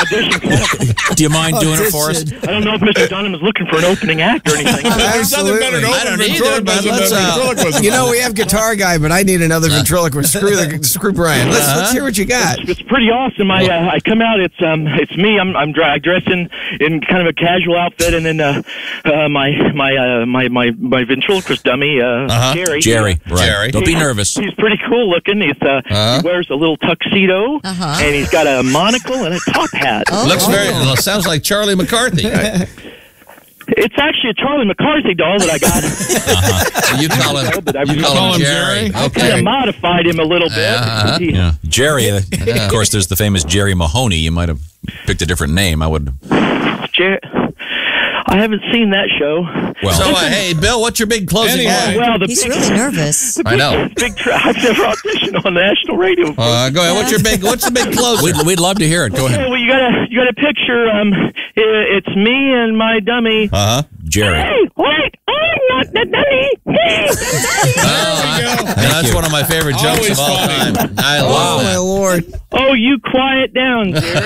audition for. Do you mind doing it for us? I don't know if Mr. Dunham is looking for an opening act or anything. There's nothing better than I don't either, but ventriloquism. You know, we have guitar guy, but I need another ventriloquist. Screw Brian. Let's hear what you got. It's pretty awesome. I come out. It's me. I'm dressed in kind of a casual outfit, and then my ventriloquist dummy, Jerry. Jerry, right? Jerry. Don't be nervous. He's pretty cool looking. He wears a little tuxedo, and he's got a monocle and a top hat. Looks sounds like Charlie McCarthy. It's actually a Charlie McCarthy doll that I got. You call him Jerry. I kind of modified him a little bit. Jerry. Of course, there's the famous Jerry Mahoney. You might have picked a different name. I would. I haven't seen that show. Well, so hey, Bill, what's your big closing line? Well, he's really nervous. I know. I've never auditioned on national radio. Go ahead. What's the big closing? We'd love to hear it. Go ahead. Well, you got a picture. It's me and my dummy. Jerry. Hey, wait! I'm not the dummy. He's the dummy. That's one of my favorite jokes of all time. I love my Lord. Oh, you quiet down, Jerry.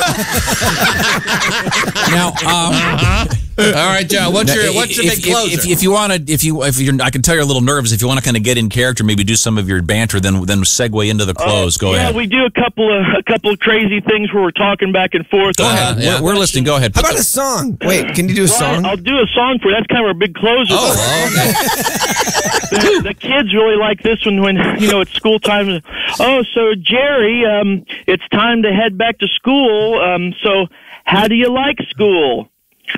Now, all right, John. What's the big closer? If you're, I can tell you're a little nervous. If you want to kind of get in character, maybe do some of your banter, then segue into the close. Go ahead. Yeah, we do a couple of crazy things where we're talking back and forth. Go ahead. We're listening. Go ahead. How about a song? Wait, can you do a song? I'll do a song for you. That's kind of our big closer. The kids really like this one when it's school time. Oh, so Jerry, it's time to head back to school. So how do you like school?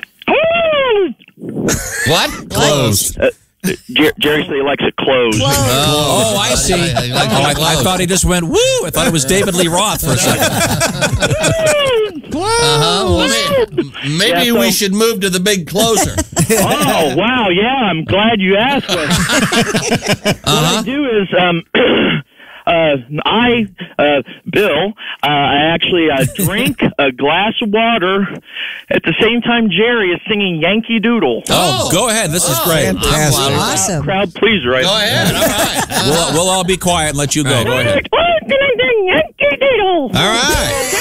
What? Closed. Jerry said he likes it closed. Oh, I see. I thought he just went, woo! I thought it was David Lee Roth for a second. Well, maybe we should move to the big closer. Oh, wow. Yeah, I'm glad you asked. What I do is... Bill, I actually drink a glass of water at the same time Jerry is singing Yankee Doodle. Oh, go ahead. This is great. Fantastic. Awesome. Crowd pleaser, right? Go ahead. All right. We'll all be quiet and let you go. Go ahead. Yankee Doodle. All right.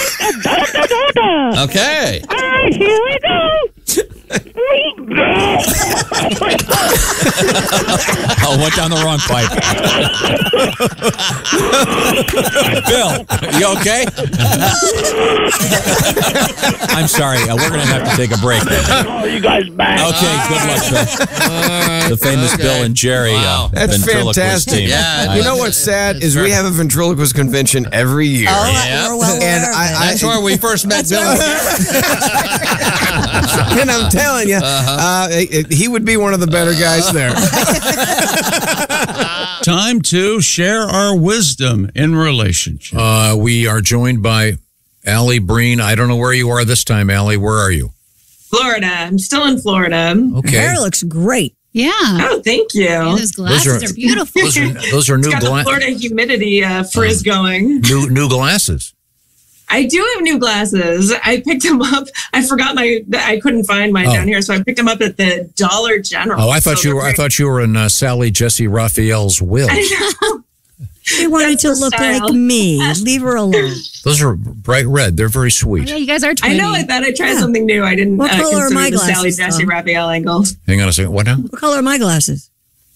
Okay. All right, here we go. Oh, went down the wrong pipe. Bill, you okay? I'm sorry. We're going to have to take a break. Oh, you guys back. Okay, good luck, Bill. The famous Bill and Jerry. Wow. That's fantastic. Team. Yeah. You know what's sad is we have a ventriloquist convention every year. We're well aware of it. That's where we first met Bill. And I'm telling you, he would be one of the better guys there. Time to share our wisdom in relationships. We are joined by Allie Breen. I don't know where you are this time, Allie. Where are you? Florida. I'm still in Florida. Okay. Hair looks great. Yeah. Oh, thank you. Yeah, those glasses are beautiful. Those are new glasses. glasses. Florida humidity frizz going. New glasses. I do have new glasses. I picked them up. I forgot I couldn't find mine down here, so I picked them up at the Dollar General. Oh, I thought you were in Sally Jesse Raphael's will. I know. She wanted to look like me. Leave her alone. Those are bright red. They're very sweet. Yeah, you guys are twinny. I know. I thought I'd try something new. I didn't What color are consider my the Sally glasses, Jesse Tom? Raphael angle. Hang on a second. What now? What color are my glasses?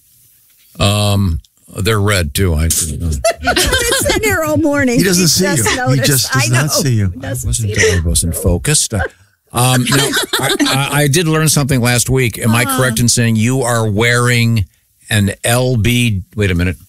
They're red too. It's been here all morning. He doesn't see you. He just does not see you. I wasn't focused. Now, I did learn something last week. Am I correct in saying you are wearing an LB? Wait a minute.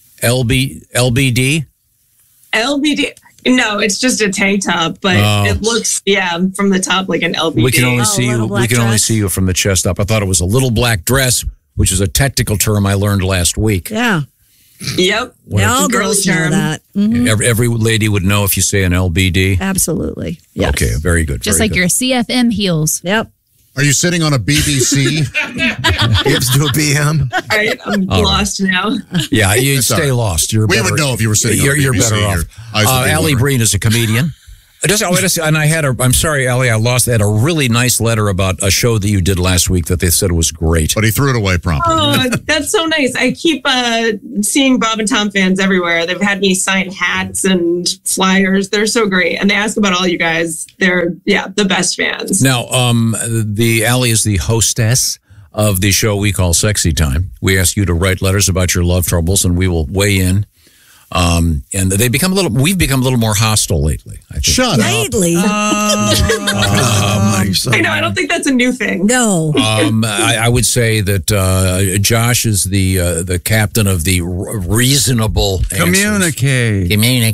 LBD? LBD. No, it's just a tank top, but it looks, from the top like an LBD. We can only see you. We can only see you from the chest up. I thought it was a little black dress, which is a technical term I learned last week. Yeah. Yep. All girls know that. Mm-hmm. Every lady would know if you say an LBD. Absolutely. Yes. Okay, very good. Just very like good. your CFM heels. Yep. Are you sitting on a BBC? You have to do a BM? All right, I'm lost now. Yeah, you stay lost. We would know if you were sitting on a You're BBC better off. Allie Breen is a comedian. And I'm sorry, Allie, I had a really nice letter about a show that you did last week that they said was great. But he threw it away promptly. Oh, that's so nice. I keep seeing Bob and Tom fans everywhere. They've had me sign hats and flyers. They're so great. And they ask about all you guys. They're, the best fans. Now, the Allie is the hostess of the show we call Sexy Time. We ask you to write letters about your love troubles, and we will weigh in. And we've become a little more hostile lately. I think. Shut up. Lately. I know. I don't think that's a new thing. No. I would say that Josh is the captain of the reasonable Communication.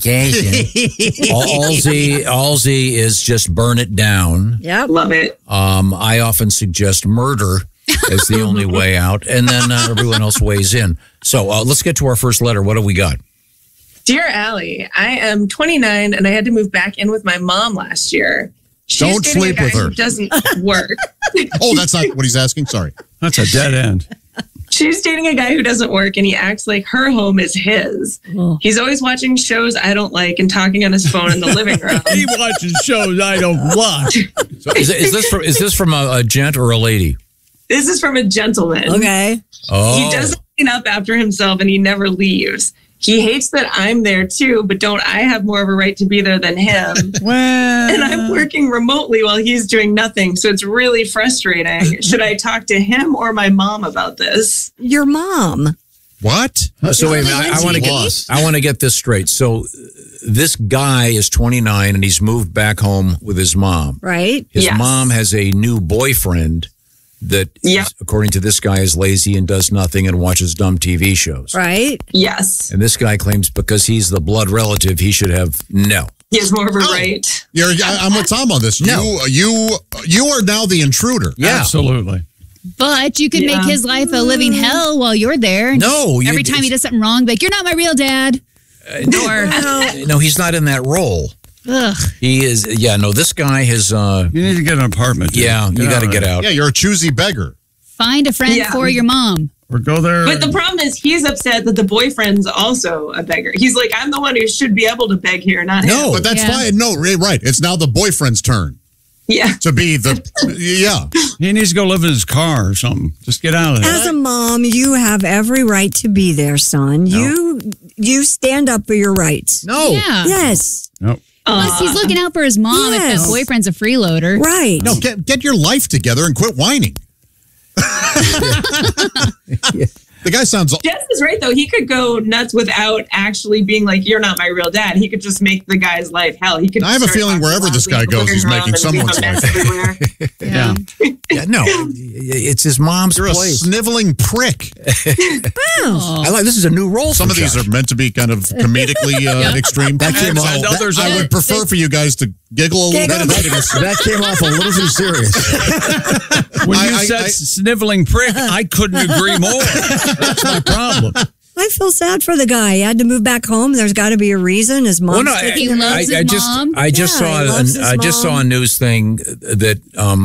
Allsy is just burn it down. Yep. Love it. I often suggest murder as the only way out, and then everyone else weighs in. So let's get to our first letter. What do we got? Dear Allie, I am 29 and I had to move back in with my mom last year. Don't sleep with her. Who doesn't work. Oh, that's not what he's asking? Sorry. That's a dead end. She's dating a guy who doesn't work and he acts like her home is his. Oh. He's always watching shows I don't like and talking on his phone in the living room. He watches shows I don't watch. So is this from a gent or a lady? This is from a gentleman. Okay. Oh. He doesn't clean up after himself and he never leaves. He hates that I'm there too, but don't I have more of a right to be there than him? Well, And I'm working remotely while he's doing nothing, so it's really frustrating. Should I talk to him or my mom about this? Your mom. What? So wait a minute, I want to get this straight. So this guy is 29 and he's moved back home with his mom. Right. His Yes. mom has a new boyfriend that, is, according to this guy, is lazy and does nothing and watches dumb TV shows. Right. Yes. And this guy claims because he's the blood relative, he should have no. He has more of a right. I'm with Tom on this. No. You are now the intruder. Yeah. absolutely. But you could make his life a living hell while you're there. No. Every time he does something wrong, like, you're not my real dad. No, he's not in that role. Ugh. He is. Yeah, no, this guy has. You need to get an apartment. Dude. Yeah, you got to get out. Yeah, you're a choosy beggar. Find a friend for your mom. Or go there. But the problem is he's upset that the boyfriend's also a beggar. He's like, I'm the one who should be able to beg here, not him. No, but that's fine. No, right. It's now the boyfriend's turn. Yeah. To be the, He needs to go live in his car or something. Just get out of there. As a mom, you have every right to be there, son. No. You stand up for your rights. No. Yeah. Yes. Nope. Plus, he's looking out for his mom if Yes. that boyfriend's a freeloader. Right. No, get your life together and quit whining. The guy sounds. Jess is right, though. He could go nuts without actually being like, you're not my real dad. He could just make the guy's life hell. He could. I have a feeling wherever this guy goes, he's making someone's life. Yeah. Yeah, no, it's his mom's You're place. a sniveling prick. Wow. I like this is a new role. Some for of these Josh. are meant to be kind of comedically extreme. That came And off- others I would prefer for you guys to giggle a little bit. That came off a little too serious. When you said sniveling prick, I couldn't agree more. That's my problem. I feel sad for the guy. He had to move back home. There's got to be a reason. His mom. He loves his mom. I just saw a news thing that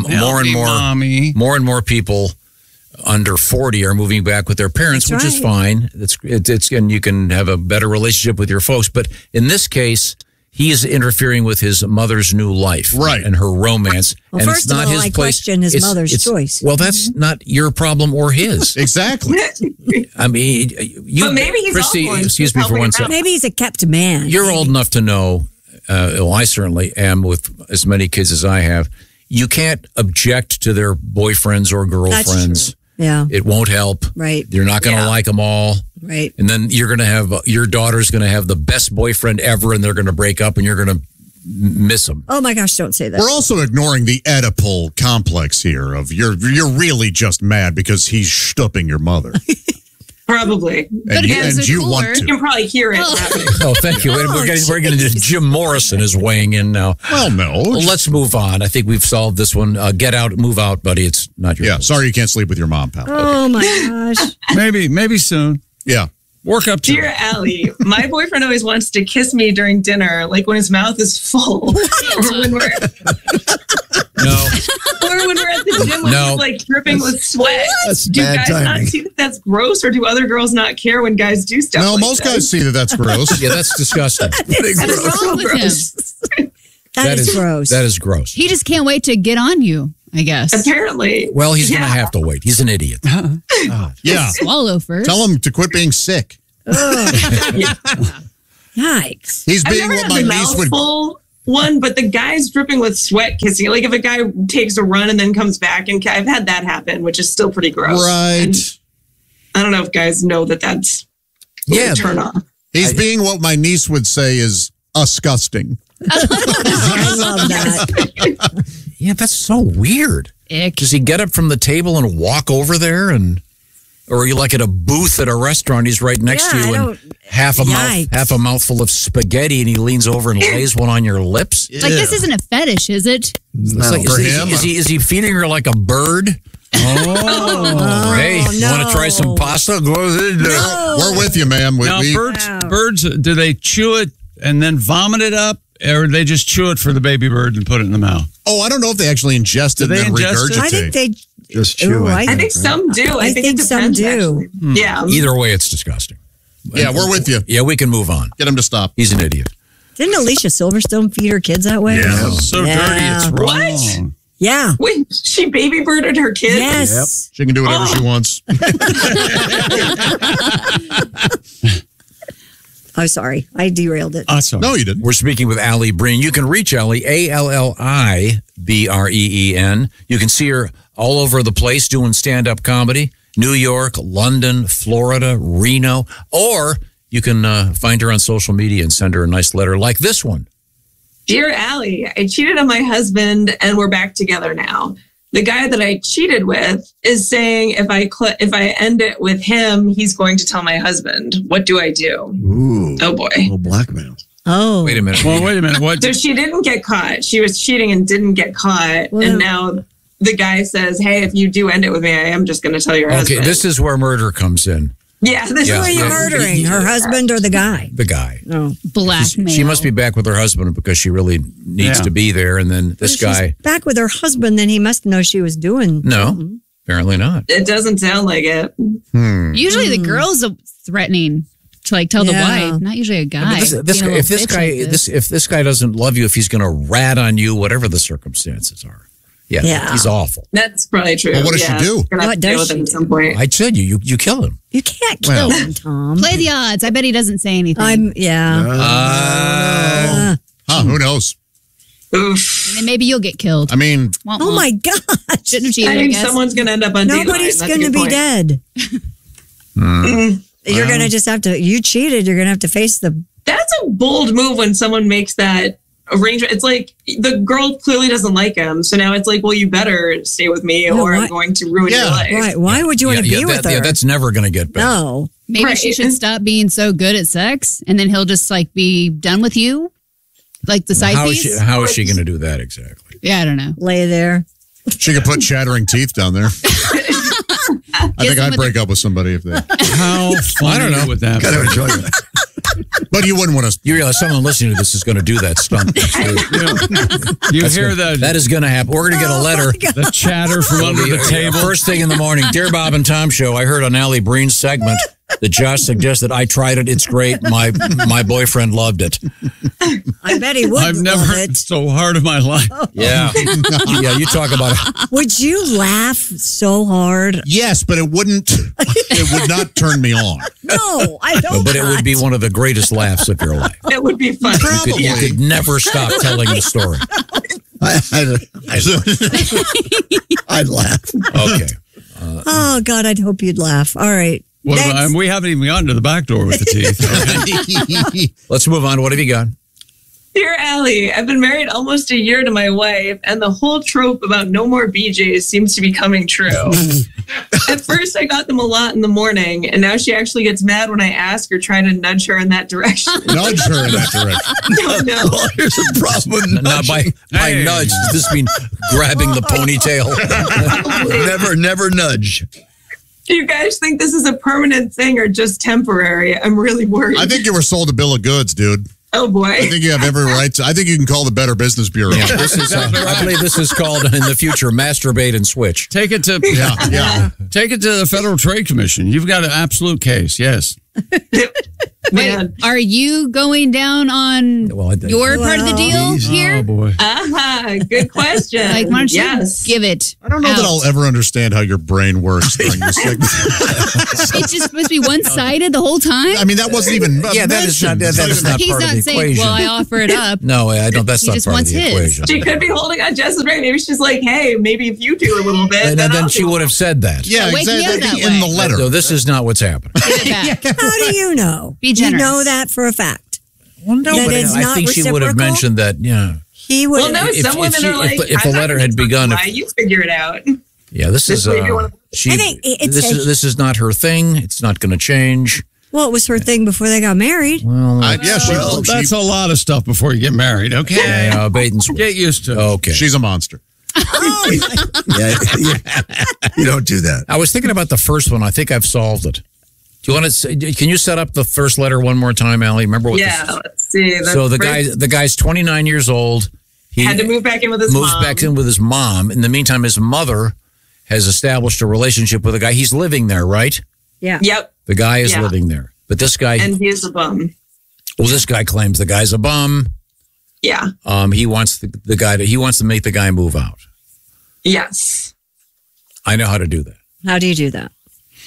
more and more people under 40 are moving back with their parents, That's which is right. fine. It's and you can have a better relationship with your folks. But in this case, he is interfering with his mother's new life, Right. and her romance. Well, and first it's not of all, his I place. question his mother's choice. Well, that's not your problem or his. Exactly. I mean, you. But maybe he's Christy, awful and excuse she's me for helping one him second. out. Maybe he's a kept man. You're old enough to know, well, I certainly am with as many kids as I have. You can't object to their boyfriends or girlfriends. That's true. Yeah. It won't help. Right. You're not going to like them all. Right. And then you're going to have, your daughter's going to have the best boyfriend ever, and they're going to break up, and you're going to miss them. Oh my gosh! Don't say that. We're also ignoring the Oedipal complex here of you're really just mad because he's stooping your mother. Probably. And you want You to. can probably hear it happening. Oh, thank you. We're getting to Jim Morrison is weighing in now. Well, no. Well, let's move on. I think we've solved this one. Get out, move out, buddy. It's not your place. Sorry you can't sleep with your mom, pal. Oh my gosh! Maybe soon. Yeah. Work up to Dear it. Allie, my boyfriend always wants to kiss me during dinner, like when his mouth is full. Or when we're No. or when we're at the gym when No. he's like dripping with sweat. That's Do bad guys not timing. see that that's gross, or do other girls not care when guys do stuff No, like most that? guys see that that's gross. Yeah, that's disgusting. What's wrong with him? That is gross. That is gross. He just can't wait to get on you, I guess. Apparently. Well, he's going to have to wait. He's an idiot. Yeah. Swallow first. Tell him to quit being sick. Yikes. He's I've being never what had my the niece would. mouthful one, but the guy's dripping with sweat kissing. Like if a guy takes a run and then comes back, and I've had that happen, which is still pretty gross. Right. And I don't know if guys know that that's a turn off. He's being what my niece would say is disgusting. I love that. Yeah, that's so weird. Ick. Does he get up from the table and walk over there or are you like at a booth at a restaurant? He's right next to you and half a mouthful of spaghetti, and he leans over and lays one on your lips. Like, this isn't a fetish, is it? Is he feeding her like a bird? Oh, hey, you want to try some pasta? Go ahead. No. We're with you, man. Now, birds, do they chew it and then vomit it up, or do they just chew it for the baby bird and put it in the mouth? Oh, I don't know if they actually ingest it and then regurgitate. I think they just chew it. I think some do. I think some do. Yeah. Either way, it's disgusting. Yeah, we're with you. Yeah, we can move on. Get him to stop. He's an idiot. Didn't Alicia Silverstone feed her kids that way? Yeah. So dirty, it's wrong. What? Yeah. Wait, she baby birded her kids? Yes. Yep. She can do whatever she wants. Oh, sorry. I derailed it. Sorry. No, you didn't. We're speaking with Allie Breen. You can reach Allie, ALLIBREEN. You can see her all over the place doing stand-up comedy. New York, London, Florida, Reno. Or you can find her on social media and send her a nice letter like this one. Dear Allie, I cheated on my husband and we're back together now. The guy that I cheated with is saying if I end it with him, he's going to tell my husband. What do I do? Ooh. Oh, boy. Oh, blackmail. Oh. Wait a minute. Well, wait a minute. What? So she didn't get caught. She was cheating and didn't get caught. Well, and now the guy says, hey, if you do end it with me, I am just going to tell your husband. Okay, this is where murder comes in. Yeah. Who are you murdering? Her husband or the guy? The guy. Oh. Blackmail. She must be back with her husband because she really needs to be there. And then this guy. She's back with her husband, then he must know she was doing. No, apparently not. It doesn't sound like it. Usually the girl's threatening to like tell the wife, not usually a guy. If this guy doesn't love you, if he's going to rat on you, whatever the circumstances are. Yeah, he's awful. That's probably true. Well, what does she do? What does she at some point? I said you kill him. You can't kill him, Tom. Play the odds. I bet he doesn't say anything. Who knows? Oof. And then maybe you'll get killed. I mean, Oh my God. Shouldn't have cheated, I think someone's going to end up on Nobody's going to be dead. You're going to just have to, you cheated, you're going to have to face the. That's a bold move when someone makes that arrangement. It's like the girl clearly doesn't like him. So now it's like, well, you better stay with me or I'm going to ruin your life. Right. Why would you want to be with her? Yeah, that's never going to get better. No. Maybe she should stop being so good at sex and then he'll just like be done with you. Like the side piece. How is she going to do that exactly? Yeah, I don't know. Lay there. She could put chattering teeth down there. I think I'd break up with somebody if they. How funny I don't know. would that Gotta enjoy that. But you wouldn't want to. You realize someone listening to this is going to do that stunt. You hear that? That is going to happen. We're going to get a letter. The chatter from under the table. First thing in the morning. Dear Bob and Tom Show, I heard on Allie Breen's segment that Josh suggested I tried it. It's great. My boyfriend loved it. I bet he would. I've never love hit it. so hard in my life. Yeah. Yeah, you talk about it. Would you laugh so hard? Yes, but it wouldn't. It would not turn me on. No, I don't. But it would be one of the greatest laughs of your life. It would be fun. You could never stop telling the story. I'd laugh. Okay. Oh, God, I'd hope you'd laugh. All right. We haven't even gotten to the back door with the teeth. Okay. Let's move on. What have you got? Dear Allie, I've been married almost a year to my wife, and the whole trope about no more BJs seems to be coming true. At first, I got them a lot in the morning, and now she actually gets mad when I ask or try to nudge her in that direction. Nudge her in that direction. No. Well, here's a problem with Not by nudge. Does this mean grabbing the ponytail? never nudge. Do you guys think this is a permanent thing or just temporary? I'm really worried. I think you were sold a bill of goods, dude. Oh, boy. I think you have every right to. I think you can call the Better Business Bureau. Yeah, this is. I believe this is called in the future masturbate and switch. Take it to Yeah. Take it to the Federal Trade Commission. You've got an absolute case. Yes. Man. Are you going down on your part of the deal here? Oh, boy. Good question. Like, why don't you yes. give it? I don't know that I'll ever understand how your brain works during this segment. It's just supposed to be one-sided the whole time? I mean, that wasn't even Yeah, that is not, that is not He's part of not the saying, equation. well, I offer it up. No, I don't. That's He not just part of wants the his. equation. She could be holding on Jess's brain. Maybe she's like, hey, maybe if you do a little bit. And then I'll she do would have said that. Yeah, wake me exactly. up that In the way. letter. So this is not what's happening. Give it back. How do you know? Be You generous. know that for a fact. Well, no, That but it's I not think she would have reciprocal? mentioned that. Yeah, He would. Well, no, If- some if women she- are like, if the I'm not letter gonna had begun, lie, you figure it out. yeah. This is This way you wanna- she. I think it's This is not her thing. It's not going to change. Well, it was her thing before they got married. Well, Well, that's a lot of stuff before you get married, okay? bait and switch. Get used to it. Okay. She's a monster. Yeah, you don't do that. I was thinking about the first one. I think I've solved it. Do you want to? Can you set up the first letter one more time, Allie? Remember what? Yeah, let's see. So the guy's 29 years old. He had to move back in with his moves mom. back in with his mom. In the meantime, his mother has established a relationship with a guy. He's living there, right? Yeah. Yep. The guy is Yeah. living there, but this guy. And he is a bum. Well, this guy claims the guy's a bum. Yeah. He wants the guy to. He wants to make the guy move out. Yes. I know how to do that. How do you do that?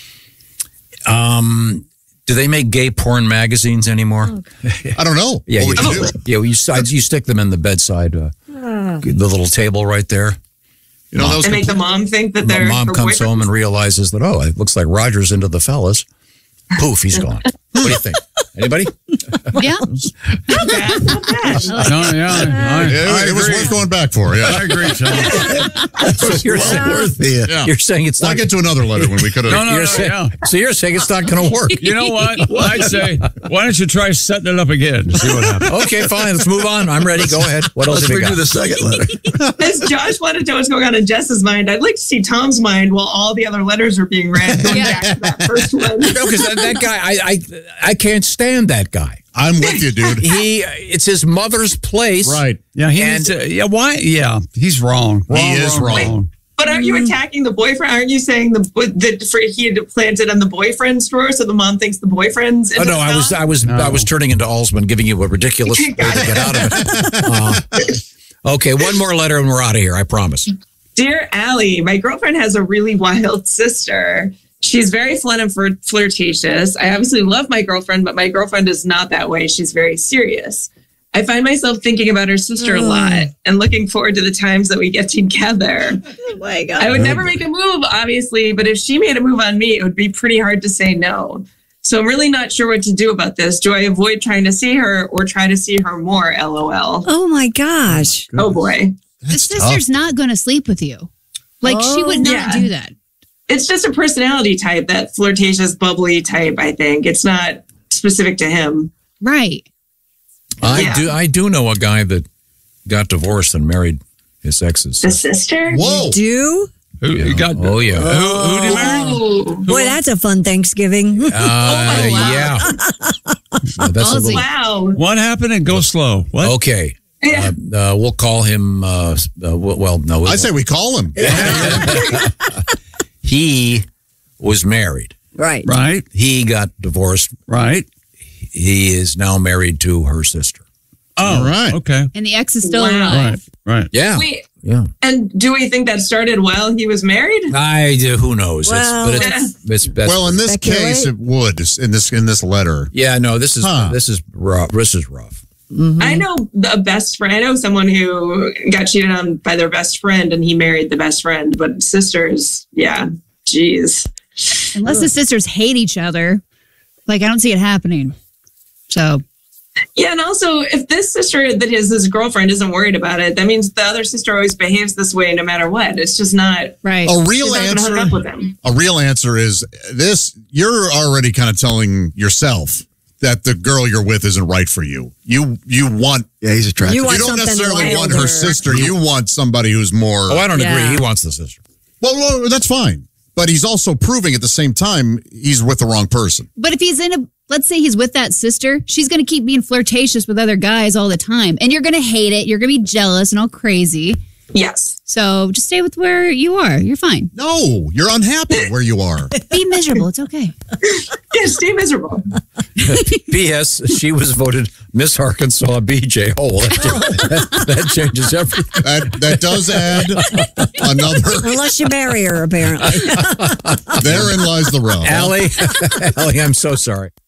Do they make gay porn magazines anymore? I don't know. Yeah, What would you do? yeah. You stick them in the bedside, the little table right there. You know, those And make the mom think that they're Mom her comes boyfriend. home and realizes that it looks like Roger's into the fellas. Poof, he's gone. What do you think? Anybody? Yeah. Not bad, not bad. No, yeah, it was worth going back for. Yeah, I agree, Tom. So you're saying, yeah. you're saying it's I'll not. get to another letter when we could have. No, You're saying, yeah. So you're saying it's not going to work. You know what? I'd say, why don't you try setting it up again and see what happens? Okay, fine. Let's move on. I'm ready. Go ahead. What else Let's have you redo got? the second letter. As Josh wanted to know what's going on in Jess's mind, I'd like to see Tom's mind while all the other letters are being read. Going back to that first one. No, because that guy, I can't stand that guy. I'm with you, dude. It's his mother's place. Right. Yeah, he And- needs to, yeah, why? Yeah, he's wrong. He is wrong. But aren't you attacking the boyfriend? Aren't you saying he had planted on the boyfriend's drawer, so the mom thinks the boyfriend's? Oh no, I was turning into Alsman, giving you a ridiculous way to get out of it. Okay, one more letter and we're out of here. I promise. Dear Allie, my girlfriend has a really wild sister. She's very fun and flirtatious. I obviously love my girlfriend, but my girlfriend is not that way. She's very serious. I find myself thinking about her sister a lot and looking forward to the times that we get together. Oh my God. I would never make a move, obviously, but if she made a move on me, it would be pretty hard to say no. So I'm really not sure what to do about this. Do I avoid trying to see her or try to see her more? LOL. Oh my gosh. Oh boy. The sister's not going to sleep with you. Like, she would not Yeah. do that. It's just a personality type, that flirtatious, bubbly type, I think. It's not specific to him. Right. I do know a guy that got divorced and married his ex's. The sister? Whoa. Do? Who you got? Oh yeah. Who do you marry? Ooh. Boy, that's a fun Thanksgiving. Yeah. That's a little, Wow. What happened? And go slow. What? okay. Yeah. We'll call him. Well, no. I say we call him. He was married. Right. Right. He got divorced. Right. He is now married to her sister. Oh, All right. Okay. And the ex is still Wow. alive. Right. Yeah. Wait, Yeah. and do we think that started while he was married? Who knows? Well, It's Well, in this Speculate. case, it would. In this letter. yeah. No. This is Huh. rough. This is rough. I know a best friend. I know someone who got cheated on by their best friend and he married the best friend, but sisters, yeah, geez. Unless the sisters hate each other. Like, I don't see it happening. So, Yeah, and also if this sister that is his girlfriend isn't worried about it, that means the other sister always behaves this way no matter what. It's just not. right. A real She's not gonna hook up answer. with him. A real answer is this. You're already kind of telling yourself that the girl you're with isn't right for you. You want. Yeah, he's attractive. You You want don't something necessarily want her wilder. sister. You want somebody who's more. Oh, I don't Yeah. agree. He wants the sister. Well, that's fine. But he's also proving at the same time he's with the wrong person. But if he's let's say he's with that sister, she's going to keep being flirtatious with other guys all the time. And you're going to hate it. You're going to be jealous and all crazy. Yes. So just stay with where you are. You're fine. No, you're unhappy where you are. Be miserable. It's okay. Yeah, stay miserable. P.S. She was voted Miss Arkansas BJ. Oh, that changes everything. That does add another. Unless you marry her, apparently. Therein lies the rub. Allie, I'm so sorry.